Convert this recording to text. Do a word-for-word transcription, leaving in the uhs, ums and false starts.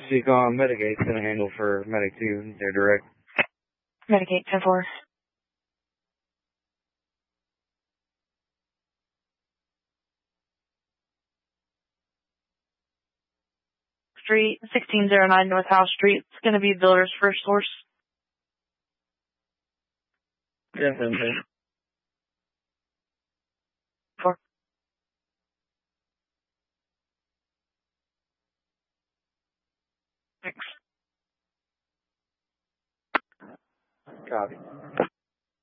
Seacom Medicate's going to handle for Medic two. They're direct. Medicate, ten four. Street, sixteen oh nine North House Street. It's going to be Builder's First Source. ten ten ten. Four. Thanks. Copy.